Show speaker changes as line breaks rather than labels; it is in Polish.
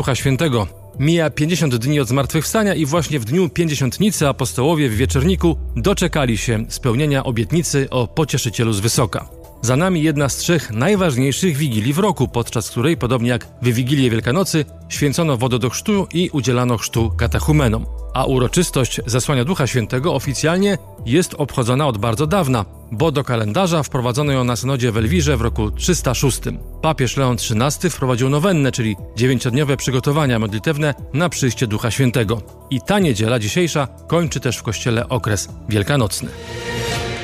Ducha Świętego. Mija 50 dni od zmartwychwstania i właśnie w dniu Pięćdziesiątnicy apostołowie w wieczorniku doczekali się spełnienia obietnicy o Pocieszycielu z wysoka. Za nami jedna z 3 najważniejszych wigilii w roku, podczas której, podobnie jak w Wigilię Wielkanocy, święcono wodę do chrztu i udzielano chrztu katechumenom. A uroczystość zesłania Ducha Świętego oficjalnie jest obchodzona od bardzo dawna, bo do kalendarza wprowadzono ją na synodzie w Elwirze w roku 306. Papież Leon XIII wprowadził nowennę, czyli 9-dniowe przygotowania modlitewne na przyjście Ducha Świętego. I ta niedziela dzisiejsza kończy też w kościele okres wielkanocny.